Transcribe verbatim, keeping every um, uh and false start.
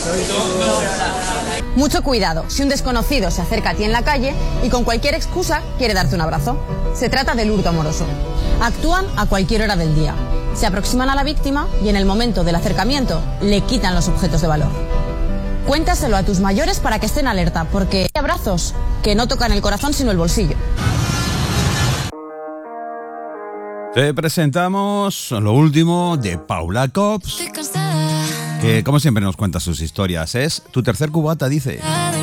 Mucho cuidado si un desconocido se acerca a ti en la calle y con cualquier excusa quiere darte un abrazo. Se trata del hurto amoroso. Actúan a cualquier hora del día. Se aproximan a la víctima y en el momento del acercamiento le quitan los objetos de valor. Cuéntaselo a tus mayores para que estén alerta, porque hay abrazos que no tocan el corazón sino el bolsillo. Te presentamos lo último de Paula Cops, que como siempre nos cuenta sus historias. Es tu tercer cubata, dice.